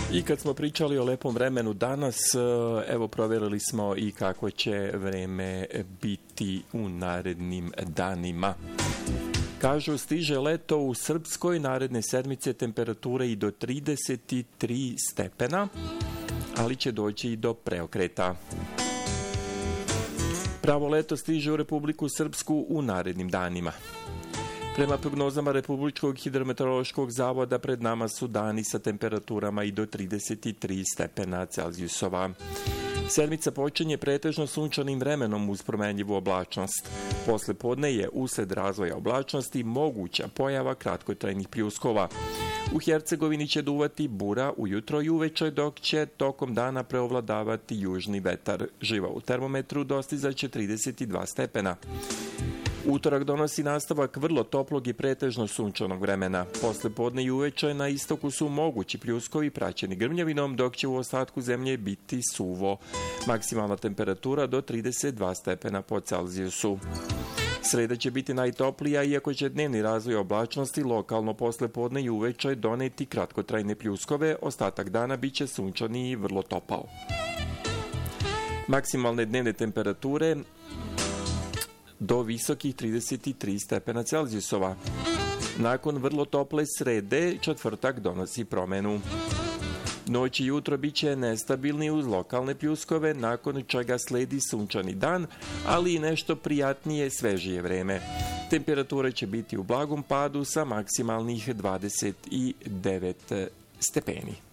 I kad smo pričali o lepom vremenu danas, evo provjerili smo i kako će vreme biti u narednim danima. Kažu, stiže leto u Srpskoj, naredne sedmice temperature i do 33 stepena, ali će doći i do preokreta. Pravo leto stiže u Republiku Srpsku u narednim danima. Prema prognozama Republičkog hidrometeorološkog zavoda pred nama su dani sa temperaturama i do 33 stepena Celzijusova. Sedmica počinje pretežno sunčanim vremenom uz promenljivu oblačnost. Posle podne je usled razvoja oblačnosti moguća pojava kratkotrajnih pljuskova. U Hercegovini će duvati bura ujutro i uveče, dok će tokom dana preovladavati južni vetar. Živa u termometru dostizaće 32 stepena. Utorak donosi nastavak vrlo toplog i pretežno sunčanog vremena. Posle podne i uveče na istoku su mogući pljuskovi praćeni grmljavinom, dok će u ostatku zemlje biti suvo. Maksimalna temperatura do 32 stepena po Celzijusu. Sreda će biti najtoplija, iako će dnevni razvoj oblačnosti lokalno posle podne i uveče doneti kratkotrajne pljuskove, ostatak dana bit će sunčani i vrlo topao. Maksimalne dnevne temperature do visokih 33 stepena Celzijusova. Nakon vrlo tople srede, četvrtak donosi promenu. Noć i jutro bit će nestabilni uz lokalne pljuskove, nakon čega sledi sunčani dan, ali i nešto prijatnije, svežije vreme. Temperature će biti u blagom padu sa maksimalnih 29 stepeni.